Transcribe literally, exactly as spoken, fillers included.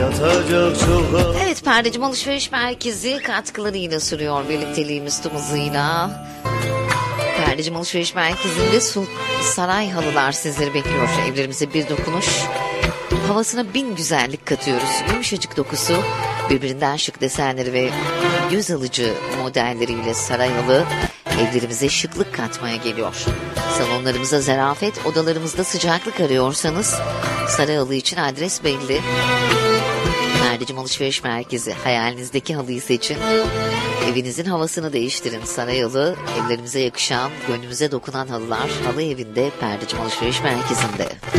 yatacak çok. Evet, Perdecim Alışveriş Merkezi katkılarıyla sürüyor birlikteliğimiz tüm hızıyla. Perdecim Alışveriş Merkezi'nde Sul Saray halılar sizleri bekliyor. Evlerimize bir dokunuş, havasına bin güzellik katıyoruz. Yumuşacık dokusu, birbirinden şık desenleri ve göz alıcı modelleriyle saray halı evlerimize şıklık katmaya geliyor. Salonlarımıza zarafet, odalarımızda sıcaklık arıyorsanız saray halı için adres belli. Perdecim Alışveriş Merkezi. Hayalinizdeki halıyı seçin. Evinizin havasını değiştirin. Saray halı, evlerimize yakışan, gönlümüze dokunan halılar. Halı evinde, Perdecim Alışveriş Merkezi'nde.